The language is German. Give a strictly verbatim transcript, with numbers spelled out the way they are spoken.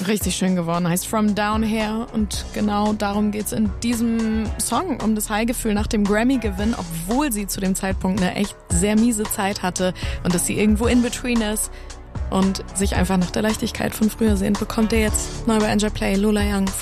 Richtig schön geworden, heißt From Down Here und genau darum geht's in diesem Song, um das High-Gefühl nach dem Grammy-Gewinn, obwohl sie zu dem Zeitpunkt eine echt sehr miese Zeit hatte und dass sie irgendwo in between ist und sich einfach nach der Leichtigkeit von früher sehnt, bekommt ihr jetzt neu bei N J Play Lola Young